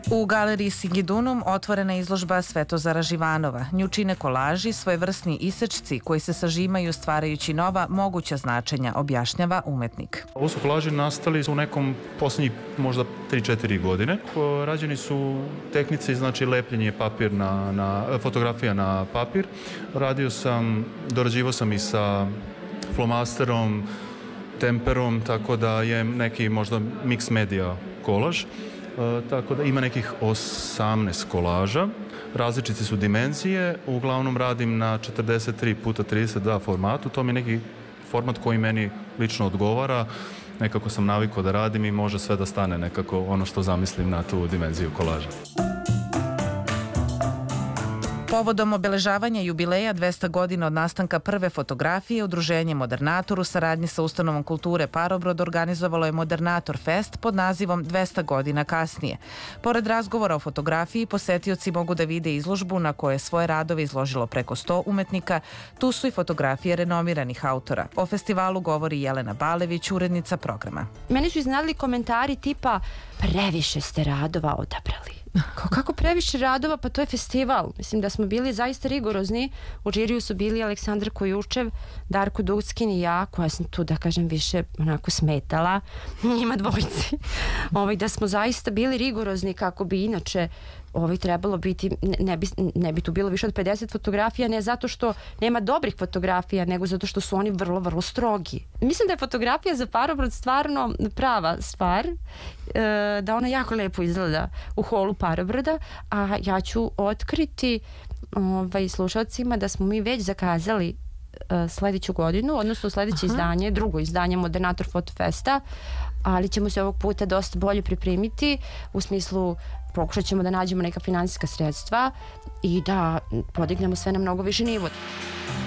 U galeriji Sigidunum otvorena je izložba Svetozara Živanova. Nju čine kolaži, svojevrsni isečci koji se sažimaju stvarajući nova moguća značenja, objašnjava umetnik. Ovo su kolaži nastali u nekom posljednjih možda 3-4 godine. Rađeni su tehnici, znači lepljenje papir fotografija na papir. Dorađivao sam i sa flomasterom, temperom, tako da je neki možda mix media kolaž. Tako da ima nekih 18 kolaža, različite su dimenzije, uglavnom radim na 43x32 formatu, to mi je neki format koji meni lično odgovara, nekako sam navikao da radim i može sve da stane nekako ono što zamislim na tu dimenziju kolaža. Povodom obeležavanja jubileja 200 godina od nastanka prve fotografije, Udruženje Modernator u saradnji sa Ustanovom kulture Parobrod organizovalo je Modernator Fest pod nazivom 200 godina kasnije. Pored razgovora o fotografiji, posetioci mogu da vide izložbu na kojoj je svoje radove izložilo preko 100 umetnika. Tu su i fotografije renomiranih autora. O festivalu govori Jelena Balević, urednica programa. Meni su iznenadili komentari tipa previše ste radova odabrali. Kako previše radova? Pa to je festival. Mislim da smo bili zaista rigorozni. U žiriju su bili Aleksandar Kojučev, Darko Duckin i ja, koja sam tu, da kažem, više onako smetala njima dvojici. Da smo zaista bili rigorozni kako bi inače trebalo biti, ne bi tu bilo više od 50 fotografija, ne zato što nema dobrih fotografija, nego zato što su oni vrlo, vrlo strogi. Mislim da je fotografija za Parobrod stvarno prava stvar, da ona jako lepo izgleda u holu Parobroda, a ja ću otkriti slušalcima da smo mi već zakazali sledeću godinu, odnosno sledeće izdanje, drugo izdanje Modernator Fotofesta, ali ćemo se ovog puta dosta bolje pripremiti, u smislu pokušat ćemo da nađemo neka finansijska sredstva i da podignemo sve na mnogo viši nivo.